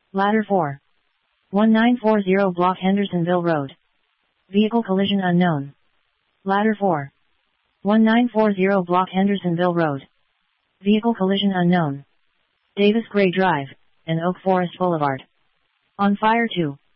Ladder 4. 1940 block Hendersonville Road. Vehicle collision unknown. Ladder 4. 1940 block Hendersonville Road. Vehicle collision unknown. Davis Gray Drive, and Oak Forest Boulevard. On fire 2.